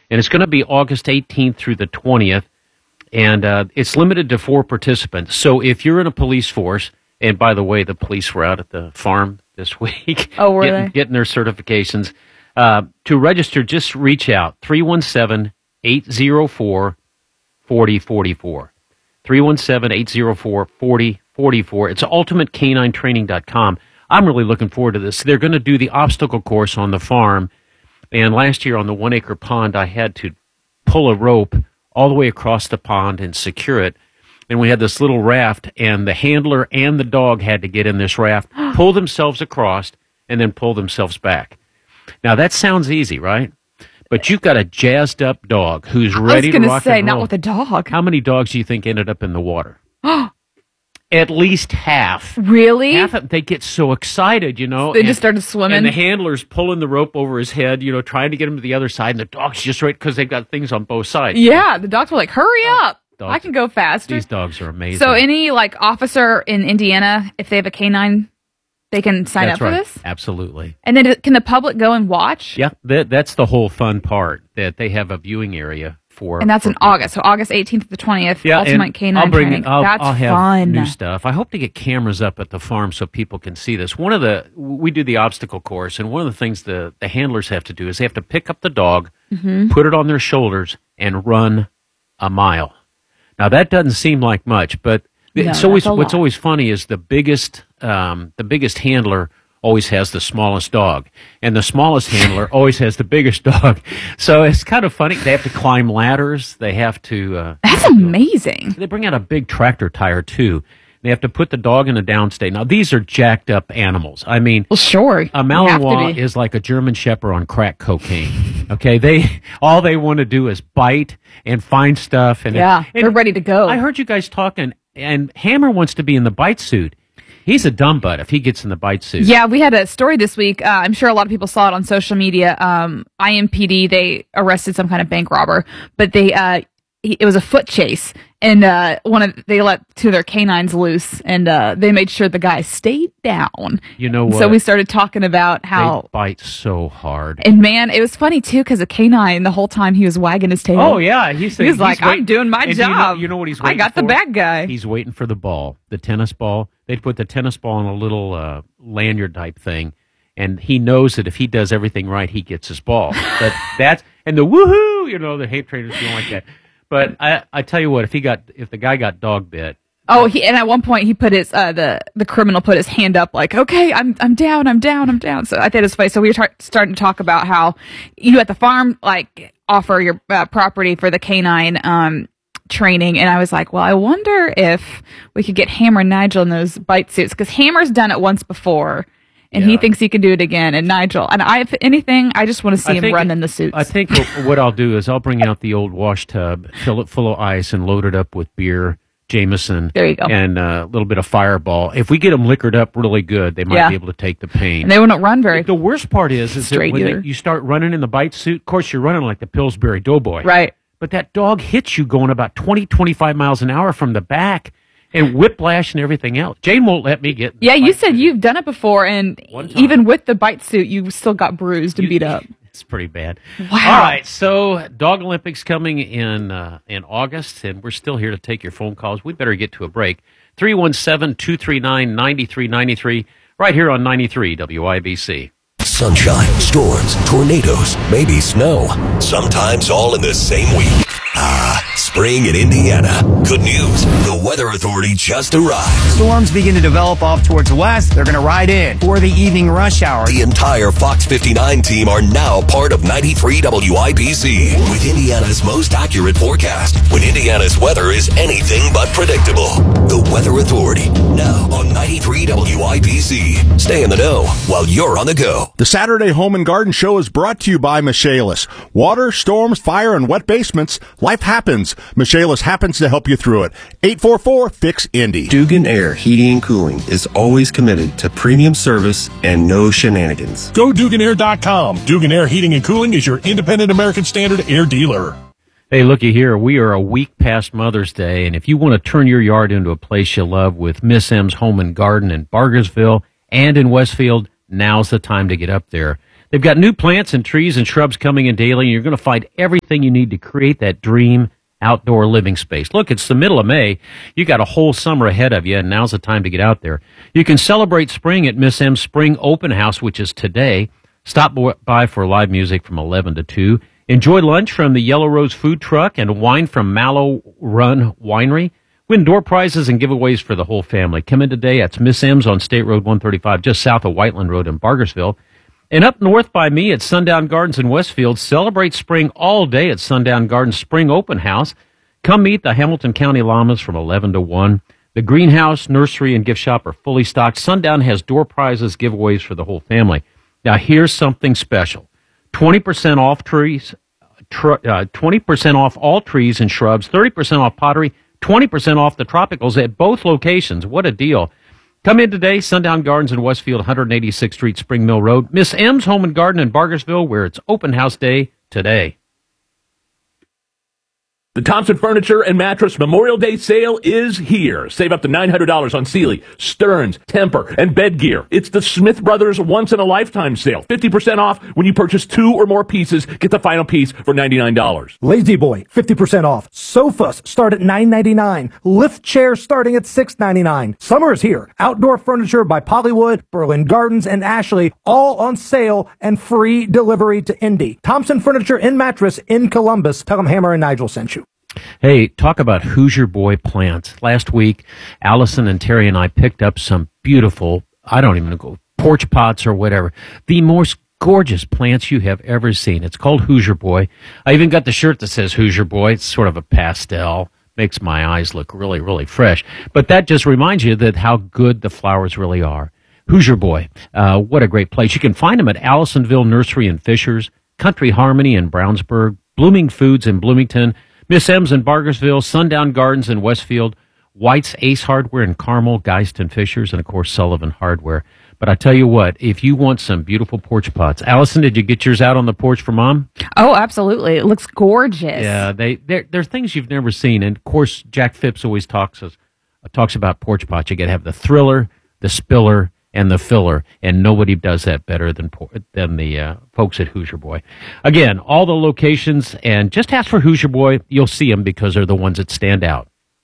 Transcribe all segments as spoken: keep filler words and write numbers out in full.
And it's going to be August eighteenth through the twentieth. And uh, it's limited to four participants. So if you're in a police force, and by the way, the police were out at the farm this week oh, were getting, they? getting their certifications. Uh, to register, just reach out, three one seven, eight zero four, four zero four four. three one seven, eight zero four, four zero four four. It's ultimate canine training dot com. I'm really looking forward to this. They're going to do the obstacle course on the farm. And last year on the one-acre pond, I had to pull a rope all the way across the pond and secure it. And we had this little raft, and the handler and the dog had to get in this raft, pull themselves across, and then pull themselves back. Now, that sounds easy, right? But you've got a jazzed-up dog who's ready to rock and roll. I was going to say, not with a dog. How many dogs do you think ended up in the water? At least half. Really? Half of them, they get so excited, you know. They and, just started swimming. And the handler's pulling the rope over his head, you know, trying to get him to the other side, and the dog's just right because they've got things on both sides. Yeah, the dogs were like, hurry up. Dogs, I can go faster. These dogs are amazing. So any, like, officer in Indiana, if they have a canine, they can sign That's up right. for this? Absolutely. And then can the public go and watch? Yeah, that, that's the whole fun part, that they have a viewing area for. And that's for in August, so August eighteenth to the twentieth, yeah, Ultimate Canine I'll bring Training. It, I'll, that's I'll have fun. new stuff. I hope to get cameras up at the farm so people can see this. One of the, we do the obstacle course, and one of the things the, the handlers have to do is they have to pick up the dog, mm-hmm. put it on their shoulders, and run a mile. Now, that doesn't seem like much, but no, it's always, what's lot. always funny is the biggest, um, the biggest handler always has the smallest dog, and the smallest handler always has the biggest dog. So it's kind of funny. They have to climb ladders. They have to. Uh, That's amazing. They bring out a big tractor tire too. They have to put the dog in a downstate. Now these are jacked up animals. I mean, well, sure, a Malinois is like a German Shepherd on crack cocaine. Okay, they all they want to do is bite and find stuff, and yeah, and they're ready to go. I heard you guys talking, and Hammer wants to be in the bite suit. He's a dumb butt if he gets in the bite suit. Yeah, we had a story this week. Uh, I'm sure a lot of people saw it on social media. Um, I M P D, they arrested some kind of bank robber, but they uh, he, it was a foot chase, and uh, one of they let two of their canines loose, and uh, they made sure the guy stayed down. You know what? So we started talking about how they bite so hard. And man, it was funny too because the canine the whole time he was wagging his tail. Oh yeah, he's, he was he's like, waiting. "I'm doing my and job. You know, you know what he's waiting I got for? the bad guy." He's waiting for the ball, the tennis ball. They'd put the tennis ball on a little uh, lanyard type thing, and he knows that if he does everything right, he gets his ball. But that's and the woohoo, you know, the hate trainers don't like that. But I, I tell you what, if he got, if the guy got dog bit. Oh, he, and at one point he put his, uh, the, the criminal put his hand up like, okay, I'm, I'm down, I'm down, I'm down. So I thought it was funny. So we were tar- starting to talk about how you at the farm, like, offer your uh, property for the canine, um, training. And I was like, well, I wonder if we could get Hammer and Nigel in those bite suits. Cause Hammer's done it once before. And yeah. he thinks he can do it again. And Nigel, and I, if anything, I just want to see I him think, run in the suits. I think what I'll do is I'll bring out the old wash tub, fill it full of ice, and load it up with beer, Jameson, there you go, and uh, a little bit of Fireball. If we get them liquored up really good, they might yeah. be able to take the pain. And they wouldn't run very. The worst part is, is that when they, you start running in the bite suit, of course you're running like the Pillsbury Doughboy, right? But that dog hits you going about twenty, twenty-five miles an hour from the back. And whiplash and everything else. Jane won't let me get. Yeah, you said suit. You've done it before, and even with the bite suit, you still got bruised and you, beat up. It's pretty bad. Wow. All right, so Dog Olympics coming in uh, in August, and we're still here to take your phone calls. We better get to a break. three one seven, two three nine, nine three nine three, right here on ninety-three W I B C. Sunshine, storms, tornadoes, maybe snow. Sometimes all in the same week. Ah, spring in Indiana. Good news. The Weather Authority just arrived. Storms begin to develop off towards the west. They're going to ride in for the evening rush hour. The entire Fox fifty-nine team are now part of ninety-three W I B C with Indiana's most accurate forecast when Indiana's weather is anything but predictable. The Weather Authority, now on ninety-three W I B C. Stay in the know while you're on the go. The Saturday Home and Garden Show is brought to you by Michaelis. Water, storms, fire, and wet basements. Life happens. Michaelis happens to help you through it. eight four four, F I X, Indy. Dugan Air Heating and Cooling is always committed to premium service and no shenanigans. Go Dugan Air dot com. Dugan Air Heating and Cooling is your independent American Standard air dealer. Hey, looky here. We are a week past Mother's Day, and if you want to turn your yard into a place you love with Miss M's Home and Garden in Bargersville and in Westfield, now's the time to get up there. They've got new plants and trees and shrubs coming in daily, and you're going to find everything you need to create that dream outdoor living space. Look, it's the middle of May. You got a whole summer ahead of you, and now's the time to get out there. You can celebrate spring at Miss M's Spring Open House, which is today. Stop by for live music from eleven to two. Enjoy lunch from the Yellow Rose Food Truck and wine from Mallow Run Winery. Win door prizes and giveaways for the whole family. Come in today. That's Miss M's on State Road one thirty-five, just south of Whiteland Road in Bargersville. And up north by me at Sundown Gardens in Westfield, celebrate spring all day at Sundown Gardens Spring Open House. Come meet the Hamilton County Llamas from eleven to one. The greenhouse, nursery, and gift shop are fully stocked. Sundown has door prizes, giveaways for the whole family. Now, here's something special. twenty percent off trees, tr- uh, twenty percent off all trees and shrubs, thirty percent off pottery, twenty percent off the tropicals at both locations. What a deal. Come in today, Sundown Gardens in Westfield, one eighty-sixth Street, Spring Mill Road. Miss M's Home and Garden in Bargersville, where it's open house day today. The Thompson Furniture and Mattress Memorial Day sale is here. Save up to nine hundred dollars on Sealy, Stearns, Tempur, and bed gear. It's the Smith Brothers once-in-a-lifetime sale. fifty percent off when you purchase two or more pieces. Get the final piece for ninety-nine dollars. Lazy Boy, fifty percent off. Sofas start at nine ninety-nine. Lift chairs starting at six ninety-nine. Summer is here. Outdoor furniture by Pollywood, Berlin Gardens, and Ashley, all on sale and free delivery to Indy. Thompson Furniture and Mattress in Columbus. Tell them Hammer and Nigel sent you. Hey, talk about Hoosier Boy plants. Last week, Allison and Terry and I picked up some beautiful, I don't even know, porch pots or whatever. The most gorgeous plants you have ever seen. It's called Hoosier Boy. I even got the shirt that says Hoosier Boy. It's sort of a pastel. Makes my eyes look really, really fresh. But that just reminds you that how good the flowers really are. Hoosier Boy, uh, what a great place. You can find them at Allisonville Nursery in Fishers, Country Harmony in Brownsburg, Blooming Foods in Bloomington, Miss M's in Bargersville, Sundown Gardens in Westfield, White's Ace Hardware in Carmel, Geist and Fishers, and, of course, Sullivan Hardware. But I tell you what, if you want some beautiful porch pots. Allison, did you get yours out on the porch for Mom? Oh, absolutely. It looks gorgeous. Yeah, they they're, they're things you've never seen. And, of course, Jack Phipps always talks, uh, talks about porch pots. You got to have the thriller, the spiller, and the filler, and nobody does that better than than the uh, folks at Hoosier Boy. Again, all the locations, and just ask for Hoosier Boy. You'll see them because they're the ones that stand out.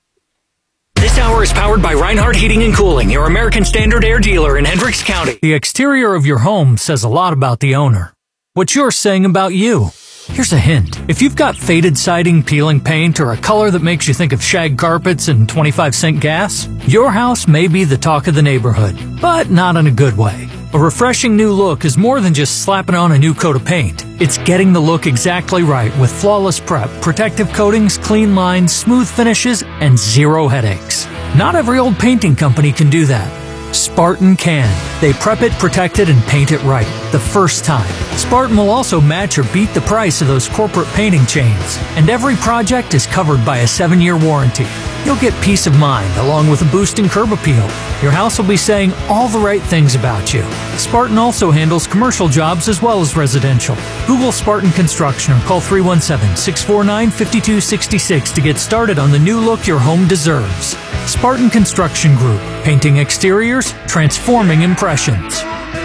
This hour is powered by Reinhardt Heating and Cooling, your American Standard Air dealer in Hendricks County. The exterior of your home says a lot about the owner. What you're saying about you. Here's a hint. If you've got faded siding, peeling paint, or a color that makes you think of shag carpets and twenty-five cent gas, your house may be the talk of the neighborhood, but not in a good way. A refreshing new look is more than just slapping on a new coat of paint. It's getting the look exactly right with flawless prep, protective coatings, clean lines, smooth finishes, and zero headaches. Not every old painting company can do that. Spartan can. They prep it, protect it, and paint it right the first time. Spartan will also match or beat the price of those corporate painting chains. And every project is covered by a seven-year warranty. You'll get peace of mind along with a boost in curb appeal. Your house will be saying all the right things about you. Spartan also handles commercial jobs as well as residential. Google Spartan Construction or call three one seven, six four nine, five two six six to get started on the new look your home deserves. Spartan Construction Group. Painting exteriors, transforming impressions.